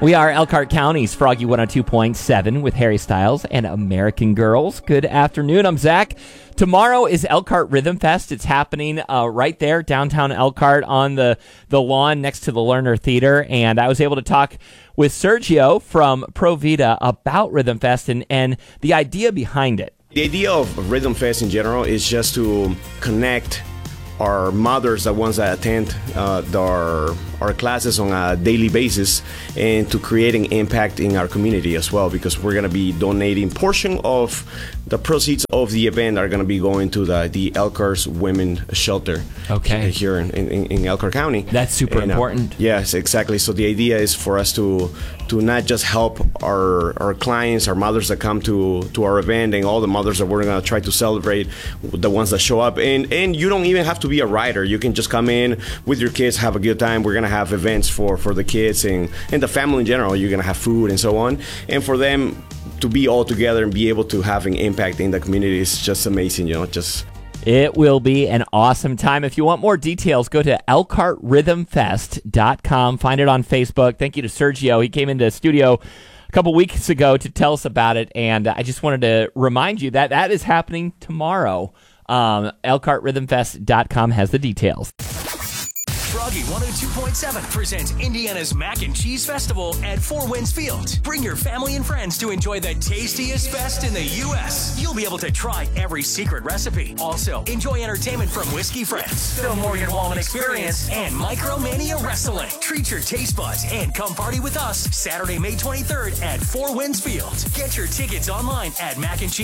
We are Elkhart County's Froggy 102.7 with Harry Styles and American Girls. Good afternoon. I'm Zach. Tomorrow is Elkhart Rhythm Fest. It's happening right there, downtown Elkhart, on the lawn next to the Lerner Theater. And I was able to talk with Sergio from Pro Vida about Rhythm Fest and the idea behind it. The idea of Rhythm Fest in general is just to connect our mothers, the ones that attend our classes on a daily basis, and to creating impact in our community as well, because we're going to be donating portion of the proceeds of the event are going to be going to the Elkhart Women Shelter. Okay. Here in Elkhart County. That's super important. Yes, exactly. So the idea is for us to not just help our clients, our mothers that come to our event, and all the mothers that we're going to try to celebrate, the ones that show up. And you don't even have to be a rider. You can just come in with your kids, have a good time. We're going to have events for the kids and the family in general. You're going to have food and so on. And for them to be all together and be able to have an impact in the community is just amazing, It will be an awesome time. If you want more details, go to ElkhartRhythmFest.com. Find it on Facebook. Thank you to Sergio. He came into the studio a couple weeks ago to tell us about it, and I just wanted to remind you that is happening tomorrow. ElkhartRhythmFest.com has the details. Froggy 102.7 presents Indiana's Mac and Cheese Festival at Four Winds Field. Bring your family and friends to enjoy the tastiest fest in the U.S. You'll be able to try every secret recipe. Also, enjoy entertainment from Whiskey Friends, Phil Morgan Wallen Experience, and Micromania Wrestling. Treat your taste buds and come party with us Saturday, May 23rd at Four Winds Field. Get your tickets online at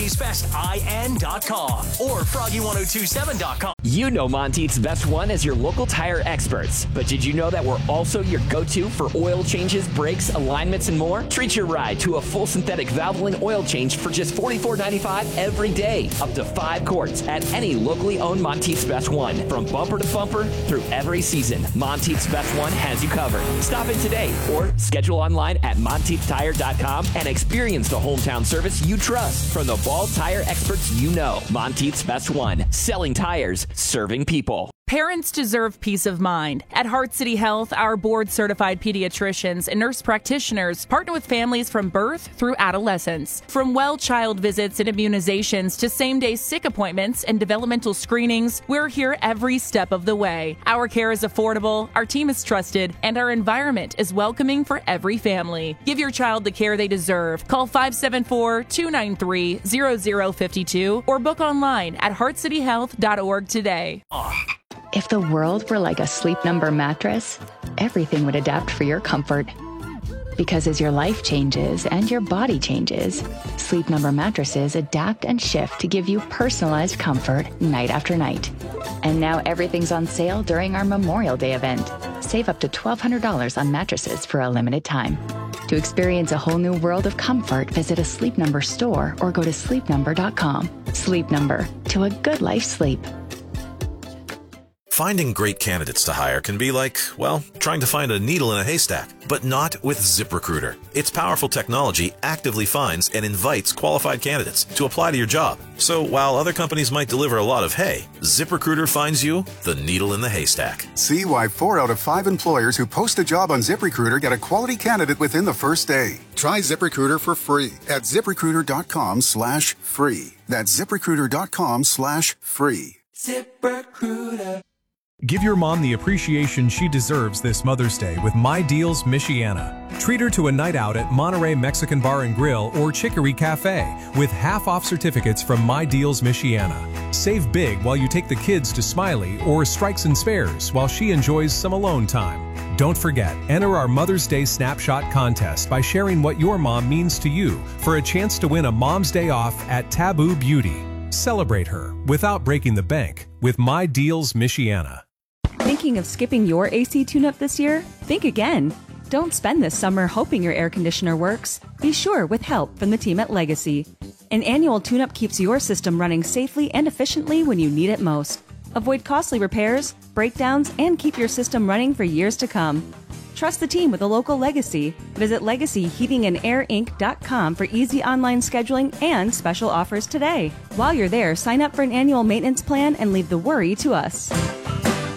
macandcheesefestin.com or froggy1027.com. You know Monteith's Best One as your local tire experts. But did you know that we're also your go-to for oil changes, brakes, alignments, and more? Treat your ride to a full synthetic Valvoline oil change for just $44.95 every day. Up to 5 quarts at any locally owned Monteith's Best One. From bumper to bumper through every season, Monteith's Best One has you covered. Stop in today or schedule online at MonteithTire.com and experience the hometown service you trust from the Ball tire experts you know. Monteith's Best One. Selling tires, serving people. Parents deserve peace of mind. At Heart City Health, our board-certified pediatricians and nurse practitioners partner with families from birth through adolescence. From well child visits and immunizations to same-day sick appointments and developmental screenings, we're here every step of the way. Our care is affordable, our team is trusted, and our environment is welcoming for every family. Give your child the care they deserve. Call 574-293-0052 or book online at heartcityhealth.org today. If the world were like a Sleep Number mattress, everything would adapt for your comfort. Because as your life changes and your body changes, Sleep Number mattresses adapt and shift to give you personalized comfort night after night. And now everything's on sale during our Memorial Day event. Save up to $1,200 on mattresses for a limited time. To experience a whole new world of comfort, visit a Sleep Number store or go to sleepnumber.com. Sleep Number, to a good life sleep. Finding great candidates to hire can be like, well, trying to find a needle in a haystack, but not with ZipRecruiter. Its powerful technology actively finds and invites qualified candidates to apply to your job. So while other companies might deliver a lot of hay, ZipRecruiter finds you the needle in the haystack. See why 4 out of 5 employers who post a job on ZipRecruiter get a quality candidate within the first day. Try ZipRecruiter for free at ZipRecruiter.com/free. That's ZipRecruiter.com/free. ZipRecruiter. Give your mom the appreciation she deserves this Mother's Day with My Deals Michiana. Treat her to a night out at Monterey Mexican Bar and Grill or Chicory Cafe with half-off certificates from My Deals Michiana. Save big while you take the kids to Smiley or Strikes and Spares while she enjoys some alone time. Don't forget, enter our Mother's Day Snapshot contest by sharing what your mom means to you for a chance to win a Mom's Day off at Taboo Beauty. Celebrate her without breaking the bank with My Deals Michiana. Thinking of skipping your AC tune-up this year? Think again. Don't spend this summer hoping your air conditioner works. Be sure with help from the team at Legacy. An annual tune-up keeps your system running safely and efficiently when you need it most. Avoid costly repairs, breakdowns, and keep your system running for years to come. Trust the team with a local Legacy. Visit LegacyHeatingandAirInc.com for easy online scheduling and special offers today. While you're there, sign up for an annual maintenance plan and leave the worry to us.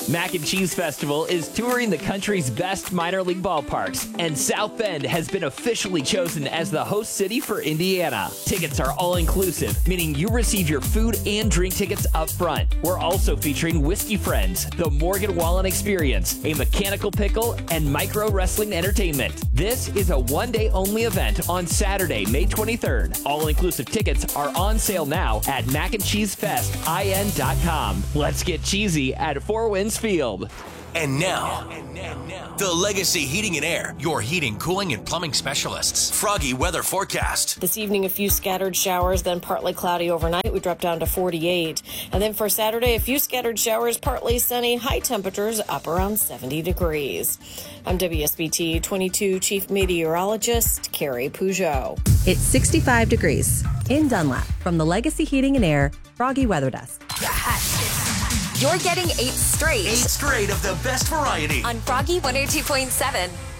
Mac and Cheese Festival is touring the country's best minor league ballparks, and South Bend has been officially chosen as the host city for Indiana. Tickets are all-inclusive, meaning you receive your food and drink tickets up front. We're also featuring Whiskey Friends, the Morgan Wallen Experience, a mechanical pickle, and micro wrestling entertainment. This is a one-day-only event on Saturday, May 23rd. All-inclusive tickets are on sale now at macandcheesefestin.com. Let's get cheesy at Four Winds Field. And now, the Legacy Heating and Air, your heating, cooling, and plumbing specialists. Froggy weather forecast. This evening, a few scattered showers, then partly cloudy overnight. We drop down to 48. And then for Saturday, a few scattered showers, partly sunny, high temperatures up around 70 degrees. I'm WSBT 22 Chief Meteorologist Carrie Peugeot. It's 65 degrees in Dunlap from the Legacy Heating and Air Froggy Weather Desk. You're getting 8 straight. 8 straight of the best variety. On Froggy 102.7.